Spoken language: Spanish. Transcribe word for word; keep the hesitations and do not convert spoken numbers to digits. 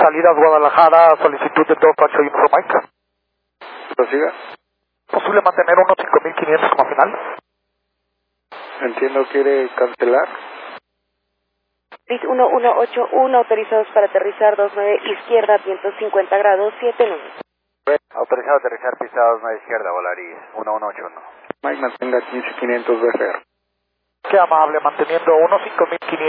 Salidas Guadalajara, solicitud de dos Pacho y un Mike. Prosiga. ¿Posible mantener unos cinco mil quinientos como final? Entiendo, ¿quiere cancelar? Bis uno uno ocho uno, autorizados para aterrizar dos nueve izquierda, viento cincuenta grados, siete nueve. Autorizado a aterrizar pista dos nueve izquierda, Volaris uno uno ocho uno. Mike, mantenga quince quinientos B F R. Qué amable, manteniendo unos cinco mil quinientos.